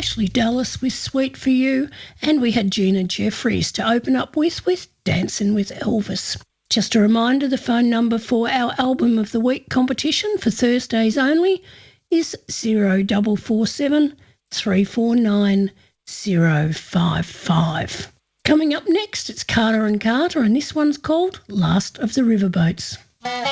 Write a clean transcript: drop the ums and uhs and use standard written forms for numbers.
Ashley Dallas with Sweet For You, and we had Gina Jeffries to open up with Dancing with Elvis. Just a reminder, the phone number for our Album of the Week competition for Thursdays only is 0447 349 055. Coming up next, it's Carter and Carter, and this one's called Last of the Riverboats.